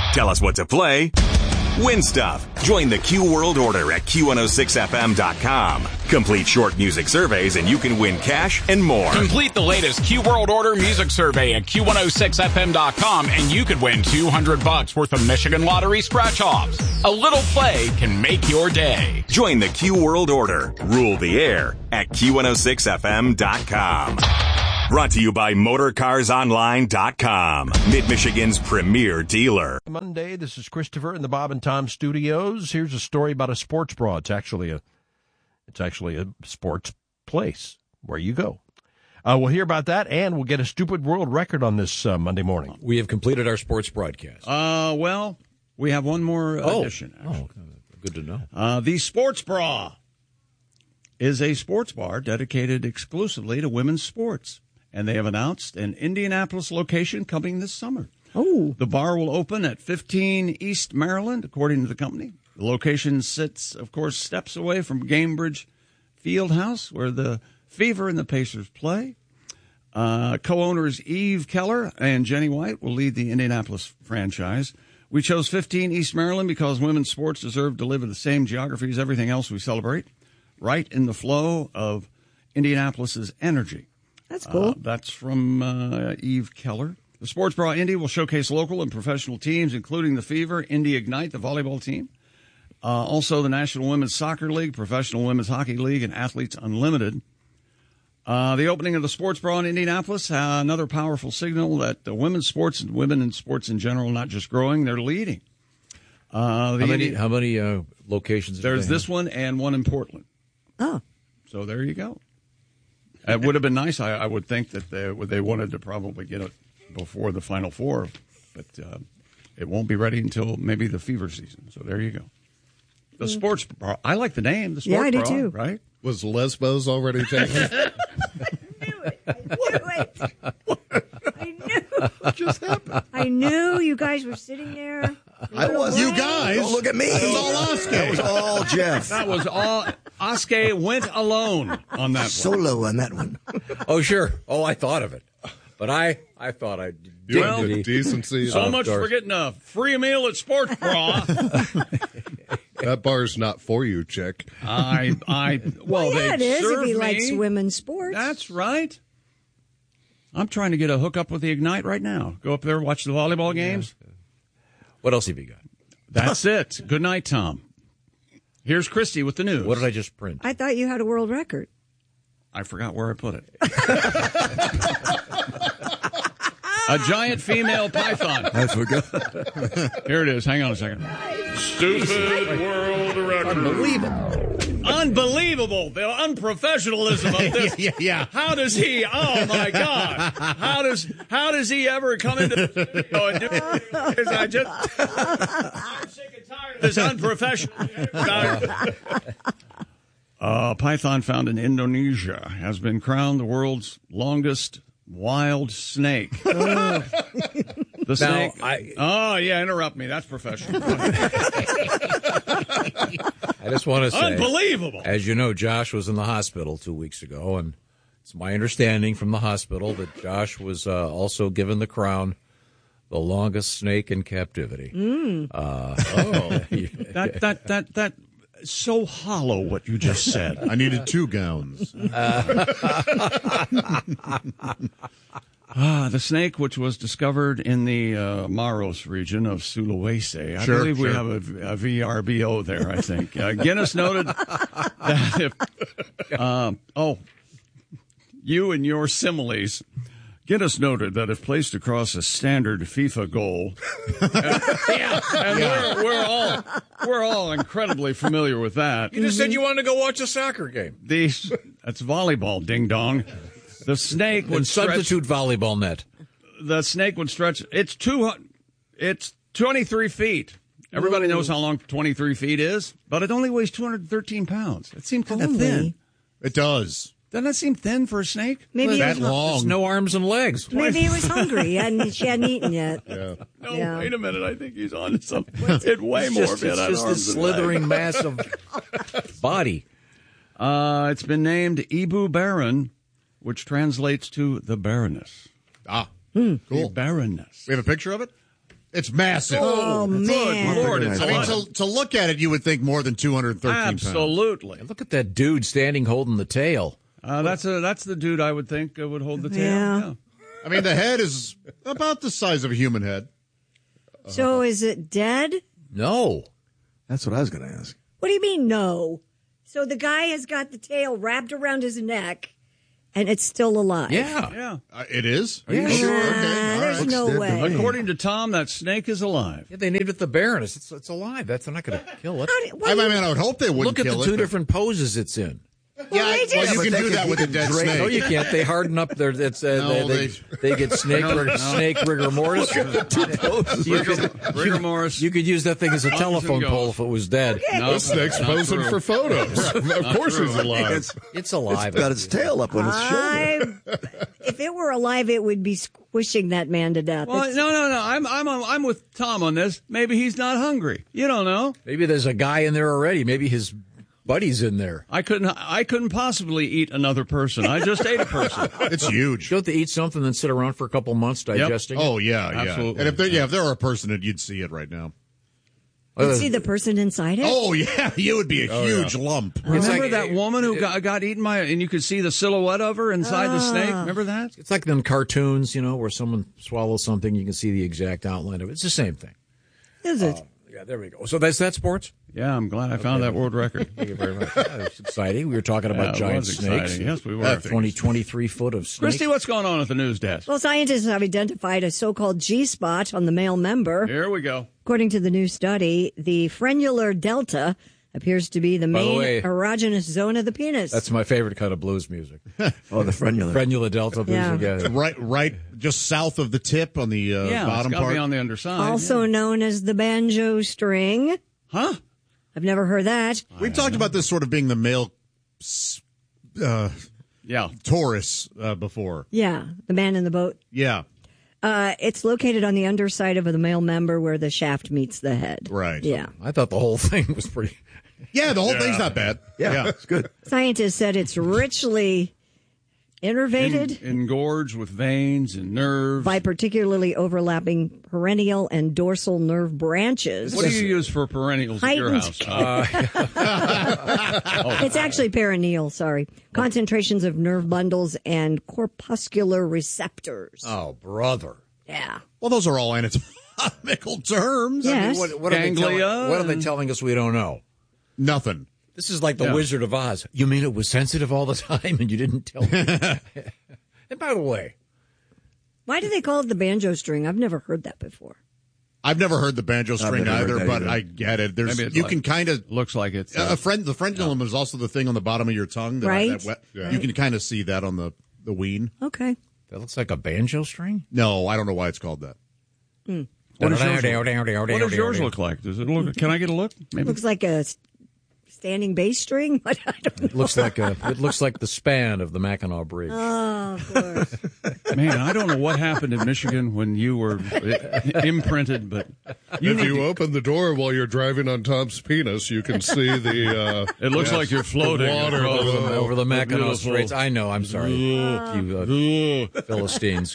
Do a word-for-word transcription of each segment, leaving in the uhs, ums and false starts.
Tell us what to play. Win stuff. Join the Q World Order at Q one oh six F M dot com. Complete short music surveys and you can win cash and more. Complete the latest Q World Order music survey at Q one oh six F M dot com and you could win two hundred bucks worth of Michigan Lottery scratch-offs. A little play can make your day. Join the Q World Order. Rule the air at Q one oh six F M dot com. Brought to you by Motor Cars Online dot com, Mid-Michigan's premier dealer. Monday, this is Christopher in the Bob and Tom Studios. Here's a story about a sports bra. It's actually a, it's actually a sports place where you go. Uh, we'll hear about that, and we'll get a stupid world record on this uh, Monday morning. We have completed our sports broadcast. Uh, well, we have one more oh. addition. Oh, good to know. Uh, the Sports Bra is a sports bar dedicated exclusively to women's sports. And they have announced an Indianapolis location coming this summer. Oh. The bar will open at fifteen East Maryland, according to the company. The location sits, of course, steps away from Gamebridge Fieldhouse, where the Fever and the Pacers play. Uh, co-owners Eve Keller and Jenny White will lead the Indianapolis franchise. We chose fifteen East Maryland because women's sports deserve to live in the same geography as everything else we celebrate, right in the flow of Indianapolis's energy. That's cool. Uh, that's from uh, Eve Keller. The Sports Bra Indy will showcase local and professional teams, including the Fever, Indy Ignite, the volleyball team. Uh, also, the National Women's Soccer League, Professional Women's Hockey League, and Athletes Unlimited. Uh, the opening of the Sports Bra in Indianapolis, uh, another powerful signal that the women's sports and women in sports in general, not just growing, they're leading. Uh, the how many, Indi- how many uh, locations? There's this one and one in Portland. Oh. So there you go. It would have been nice. I, I would think that they, they wanted to probably get it before the Final Four, but uh, it won't be ready until maybe the Fever season. So there you go. The mm. Sports Bra. I like the name. The Sports yeah, I do Bra, too. Right? Was Lesbos already taken? I knew it. I knew it. I knew. What just happened? I knew you guys were sitting there. I was. You guys. Don't look at me. That was all Oskar. That was all Jeff. That was all. Oskar went alone on that one. Solo on that one. Oh, sure. Oh, I thought of it. But I, I thought I did. Well, the decency. So of much course. for getting a free meal at Sports Bra. That bar's not for you, chick. I, I, well, well yeah, they it is if serve he me. likes women's sports. That's right. I'm trying to get a hookup with the Ignite right now. Go up there, watch the volleyball games. Yeah. What else have you got? That's it. Good night, Tom. Here's Christy with the news. What did I just print? I thought you had a world record. I forgot where I put it. A giant female python. I forgot. Here it is. Hang on a second. Stupid world record. Unbelievable. Unbelievable. The unprofessionalism of this. yeah, yeah. How does he? Oh my God! How does how does he ever come into? Oh, and do, I just I'm sick and tired of this unprofessional. A python found in Indonesia has been crowned the world's longest wild snake. The Now, snake. I- oh yeah, interrupt me. That's professional. I just want to say, Unbelievable. As you know, Josh was in the hospital two weeks ago, and it's my understanding from the hospital that Josh was uh, also given the crown, the longest snake in captivity. Mm. Uh, oh, that that that that. So hollow what you just said. I needed two gowns. Ah, the snake, which was discovered in the uh, Maros region of Sulawesi. I Sure, believe we sure. have a, a V R B O there, I think. Uh, Guinness noted that if... Um, oh, you and your similes... Guinness noted that if placed across a standard FIFA goal, and, yeah, and yeah. We're, we're all we're all incredibly familiar with that. you just said you wanted to go watch a soccer game. The that's volleyball, ding dong. The snake would And substitute stretch, volleyball net. The snake would stretch. It's two. It's twenty-three feet. Everybody Whoa. knows how long twenty-three feet is, but it only weighs two hundred thirteen pounds. It seemed kind of Only? thin. It does. Doesn't that seem thin for a snake? Maybe That he was, long. There's no arms and legs. maybe he was hungry. He hadn't, she hadn't eaten yet. Yeah. No, Yeah. wait a minute. I think he's on to something. It way It's more just, bit it's on just arms this than legs. slithering mass of body. Uh, it's been named Ibu Baron, which translates to the Baroness. Ah, The cool. Baroness. We have a picture of it? It's massive. Oh, Good man. Lord, it's I a mean, lot. to, to look at it, you would think more than two hundred thirteen pounds. Absolutely. Look at that dude standing holding the tail. Uh, that's a, that's the dude I would think uh, would hold the tail. Yeah. I mean, the head is about the size of a human head. So is it dead? No. That's what I was going to ask. What do you mean, no? So the guy has got the tail wrapped around his neck, and it's still alive. Yeah. Yeah. Uh, it is? Are Yeah. you sure? Nah, Okay. All there's right. no Looks dead to way. me. According to Tom, that snake is alive. Yeah, they named it the Baroness. It's, it's alive. That's not going to kill it. How do- what I do you- mean, I would hope they wouldn't Look at kill the it. two but- different poses it's in. Yeah, they well, just- you But can they do could- that you with a could dead drape- snake. No, you can't. They harden up their. It's uh, No, they, they, they get snake rigor, snake rigor mortis. You could, Rigor Morris. you could use that thing as a telephone goes. pole if it was dead. No, This snake's not posing true. for photos. Of course he's alive. It's, it's alive. It's got its tail up on its shoulder. I, if it were alive, it would be squishing that man to death. Well, It's- no, no, no. I'm, I'm, I'm with Tom on this. Maybe he's not hungry. You don't know. Maybe there's a guy in there already. Maybe his buddy's in there. I couldn't. I couldn't possibly eat another person. I just ate a person. It's huge. Don't they eat something and sit around for a couple months digesting it? Oh, yeah, yeah. Absolutely. And if there, yeah, if there were a person, it, you'd see it right now. you see the person inside it? Oh, yeah, you would be a Oh, huge yeah. lump. Remember like- that woman who got, got eaten by, and you could see the silhouette of her inside the snake? Remember that? It's like them cartoons, you know, where someone swallows something, you can see the exact outline of it. It's the same thing. Is it? Yeah, there we go. So that's that sports? Yeah, I'm glad I found that world record. Thank you very much. Yeah, it's exciting. We were talking about Yeah, it giant was snakes. exciting. Yes, we were. Uh, twenty, twenty-three foot of snake. Christy, what's going on at the news desk? Well, scientists have identified a so-called G-spot on the male member. Here we go. According to the new study, the frenular delta appears to be the By the main way- erogenous zone of the penis. That's my favorite kind of blues music. Oh, the frenula. Frenula delta blues. Yeah. Yeah. Right, right, just south of the tip on the uh, Yeah, bottom it's got to part. be on the underside. also yeah. known as the banjo string. Huh? I've never heard that. We've talked about this sort of being the male s- uh, Yeah. Taurus uh, before. Yeah, the man in the boat. Yeah, Uh, it's located on the underside of the male member where the shaft meets the head. Right. Yeah. I thought the whole thing was pretty. yeah. The whole thing's not bad. Yeah, it's good. Scientists said it's richly innervated En- engorged with veins and nerves. by particularly overlapping perennial and dorsal nerve branches. What do you use for perennials at your Heightened- house? Uh, It's actually perineal, sorry. Concentrations of nerve bundles and corpuscular receptors. Oh, brother. Yeah. Well, those are all anatomical terms. I mean, Yes. What, what, are they Ganglia telling, what are they and- telling us we don't know? nothing. This is like the Yeah. Wizard of Oz. You mean it was sensitive all the time and you didn't tell me? And by the way, Why do they call it the banjo string? I've never heard that before. I've never heard the banjo string never heard either, that but either. I get it. There's Maybe it's you like- can kind of looks like it's. a Uh, friend. The frenulum is also the thing on the bottom of your tongue. That, Right. that wet, You can kind of see that on the the ween. Okay. that looks like a banjo string. No, I don't know why it's called that. what, does yours look, what does yours look like? Does it look? Can I get a look? Maybe. Looks like a s- standing bass string. I don't know. It looks like a. It looks like the span of the Mackinac Bridge. Oh, of course. Man, I don't know what happened in Michigan when you were uh, imprinted, but you If need you to- open the door while you're driving on Tom's penis, you can see the. Uh, It looks like you're floating water across below. the- Over the Mackinac beautiful- Straits. I know. I'm sorry, you uh, Philistines.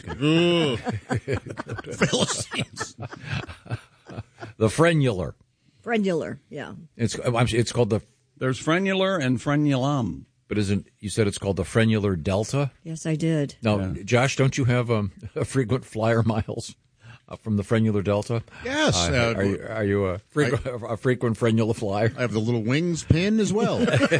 Philistines. The frenular. Frenular, yeah. It's I'm, it's called the. There's frenular and frenulum. But isn't you said it's called the frenular delta? Yes, I did. No, Yeah. Josh, don't you have um, a frequent flyer miles uh, from the frenular delta? Yes. Uh, uh, are, you, are you a frequent, a frequent frenular flyer? I have the little wings pin as well.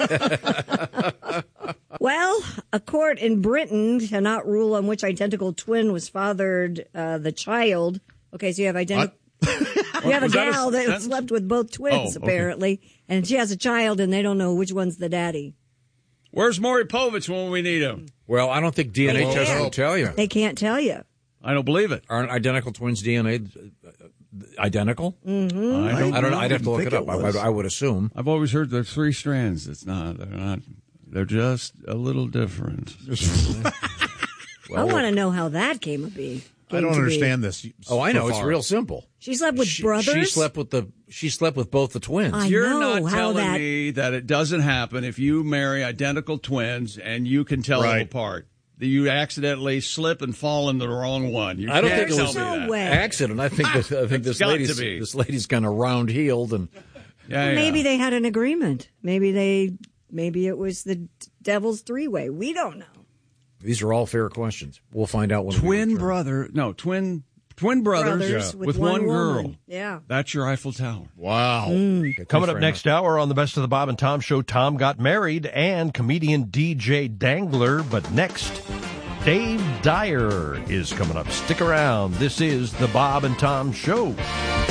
Well, a court in Britain cannot rule on which identical twin was fathered uh, the child. Okay, so you have identical. You have a Was that a gal that sentence? slept with both twins, Oh, okay. apparently, and she has a child, and they don't know which one's the daddy. Where's Maury Povich when we need him? Well, I don't think D N A They tests can't. will tell you. They can't tell you. I don't believe it. Aren't identical twins D N A identical? Mm-hmm. I don't. I don't know. I'd have to look think it up. it I, was. I would assume. I've always heard there's three strands. It's not. They're not. They're just a little different. I want to know how that came to be. I came don't to be. understand this. Oh, I so know. It's far. real simple. She slept with She, brothers. she slept with the. She slept with both the twins. I You're know not how telling that. me that it doesn't happen if you marry identical twins and you can tell them Right. apart. that you accidentally slip and fall in the wrong one. You I don't can't think it was tell me no that. way. accident. I think this, I think this got to lady's be. this lady's kind of round heeled and Yeah, Maybe yeah. they had an agreement. Maybe they. Maybe it was the devil's three way. We don't know. these are all fair questions. We'll find out when we twin return. brother, no twin twin brothers, Brothers yeah, with with, one one, girl. woman. Yeah. That's your Eiffel Tower. Wow. Okay, thanks Coming up very next much. hour on the Best of the Bob and Tom Show, Tom got married and comedian D J Dangler. But next, Dave Dyer is coming up. Stick around. This is the Bob and Tom Show.